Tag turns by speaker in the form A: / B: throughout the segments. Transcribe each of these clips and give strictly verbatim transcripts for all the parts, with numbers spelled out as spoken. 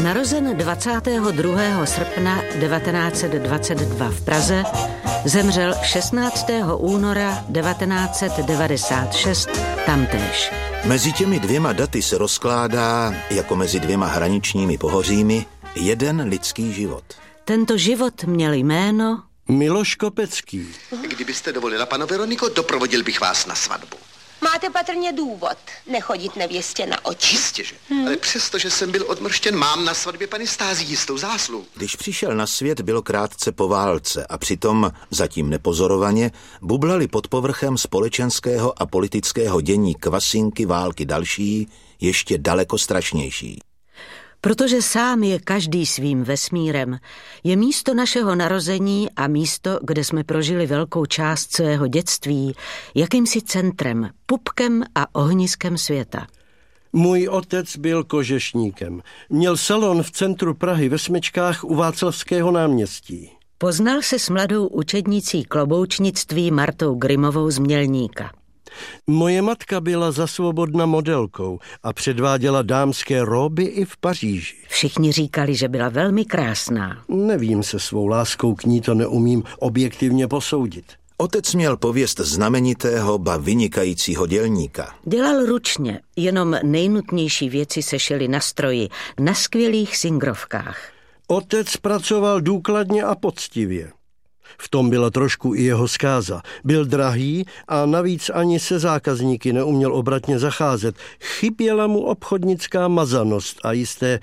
A: Narozen dvacátého druhého srpna devatenáct set dvacet dva v Praze, zemřel šestnáctého února devatenáct set devadesát šest tamtéž.
B: Mezi těmi dvěma daty se rozkládá, jako mezi dvěma hraničními pohořími, jeden lidský život.
A: Tento život měl jméno
C: Miloš Kopecký.
D: Kdybyste dovolila, pane Veroniko, doprovodil bych vás na svatbu.
E: Máte patrně důvod nechodit nevěstě na oči.
D: Jistěže, hmm. ale přesto, že jsem byl odmrštěn, mám na svatbě paní Stází jistou zásluhu.
B: Když přišel na svět, bylo krátce po válce a přitom, zatím nepozorovaně, bublali pod povrchem společenského a politického dění kvasinky války další, ještě daleko strašnější.
A: Protože sám je každý svým vesmírem, je místo našeho narození a místo, kde jsme prožili velkou část svého dětství, jakýmsi centrem, pupkem a ohniskem světa.
C: Můj otec byl kožešníkem. Měl salon v centru Prahy ve Smečkách u Václavského náměstí.
A: Poznal se s mladou učednicí kloboučnictví Martou Grimovou z Mělníka.
C: Moje matka byla zasvobodna modelkou a předváděla dámské róby i v Paříži.
A: Všichni říkali, že byla velmi krásná.
C: Nevím, se svou láskou k ní to neumím objektivně posoudit.
B: Otec měl pověst znamenitého, ba vynikajícího dělníka.
A: Dělal ručně, jenom nejnutnější věci se šily na stroji, na skvělých singrovkách.
C: Otec pracoval důkladně a poctivě. V tom byla trošku i jeho zkáza. Byl drahý a navíc ani se zákazníky neuměl obratně zacházet. Chyběla mu obchodnická mazanost a jisté,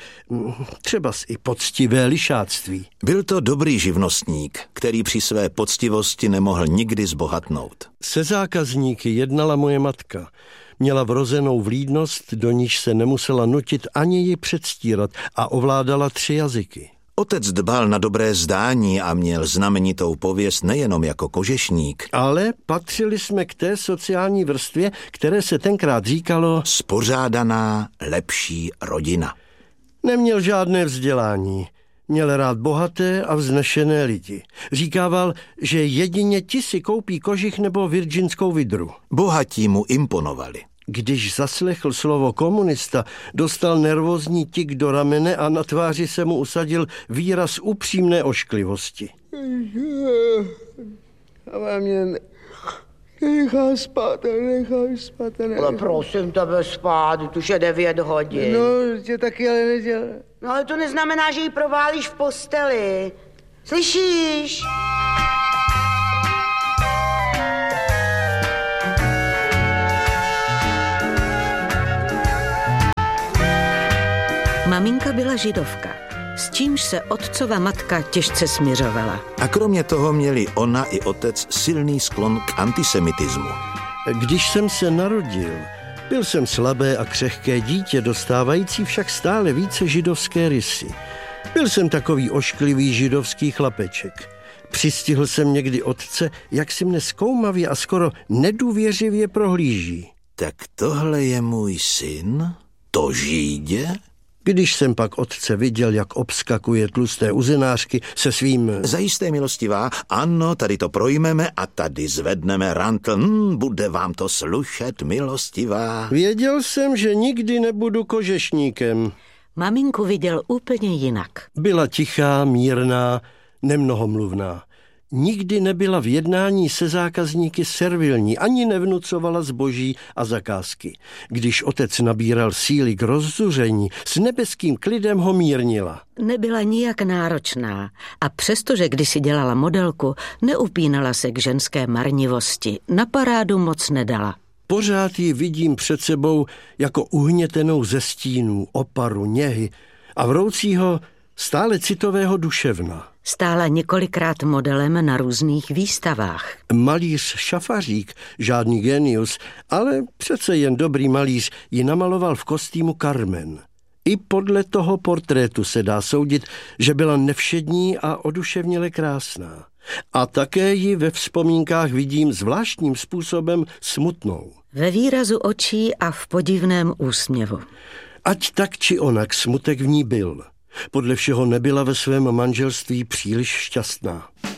C: třeba i poctivé lišáctví.
B: Byl to dobrý živnostník, který při své poctivosti nemohl nikdy zbohatnout.
C: Se zákazníky jednala moje matka. Měla vrozenou vlídnost, do níž se nemusela nutit ani ji předstírat a ovládala tři jazyky.
B: Otec dbal na dobré zdání a měl znamenitou pověst nejenom jako kožešník.
C: Ale patřili jsme k té sociální vrstvě, které se tenkrát říkalo
B: spořádaná lepší rodina.
C: Neměl žádné vzdělání. Měl rád bohaté a vznešené lidi. Říkával, že jedině ti si koupí kožich nebo virginskou vidru.
B: Bohatí mu imponovali.
C: Když zaslechl slovo komunista, dostal nervózní tik do ramene a na tváři se mu usadil výraz upřímné ošklivosti.
F: Ale mě ne... nechá spát, nechá spát. Nechá.
G: Ale prosím tebe spát, už je devět hodin.
F: No, tě taky ale nedělá.
G: No ale to neznamená, že ji proválíš v posteli. Slyšíš?
A: Maminka byla židovka, s čímž se otcova matka těžce smiřovala.
B: A kromě toho měli ona i otec silný sklon k antisemitismu.
C: Když jsem se narodil, byl jsem slabé a křehké dítě, dostávající však stále více židovské rysy. Byl jsem takový ošklivý židovský chlapeček. Přistihl jsem někdy otce, jak si mne zkoumavě a skoro nedůvěřivě prohlíží.
B: Tak tohle je můj syn? To žídě?
C: Když jsem pak otce viděl, jak obskakuje tlusté uzenářky se svým...
B: Zajisté milostivá, ano, tady to projmeme a tady zvedneme rantl. Hmm, bude vám to slušet, milostivá.
C: Věděl jsem, že nikdy nebudu kožešníkem.
A: Maminku viděl úplně jinak.
C: Byla tichá, mírná, nemnohomluvná. Nikdy nebyla v jednání se zákazníky servilní, ani nevnucovala zboží a zakázky. Když otec nabíral síly k rozzuření, s nebeským klidem ho mírnila.
A: Nebyla nijak náročná a přestože kdysi dělala modelku, neupínala se k ženské marnivosti, na parádu moc nedala.
C: Pořád ji vidím před sebou jako uhnětenou ze stínů, oparu, něhy a vroucího, stále citového duševna.
A: Stála několikrát modelem na různých výstavách.
C: Malíř Šafařík, žádný genius, ale přece jen dobrý malíř, ji namaloval v kostýmu Carmen. I podle toho portrétu se dá soudit, že byla nevšední a oduševněle krásná. A také ji ve vzpomínkách vidím zvláštním způsobem smutnou.
A: Ve výrazu očí a v podivném úsměvu.
C: Ať tak či onak smutek v ní byl. Podle všeho nebyla ve svém manželství příliš šťastná.